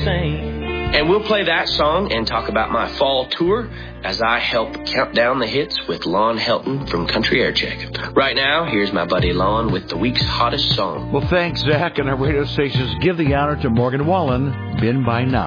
same. And we'll play that song and talk about my fall tour as I help count down the hits with Lon Helton from Country Air Check. Right now, here's my buddy Lon with the week's hottest song. Well, thanks, Zach, and our radio stations give the honor to Morgan Wallen, Been by Now.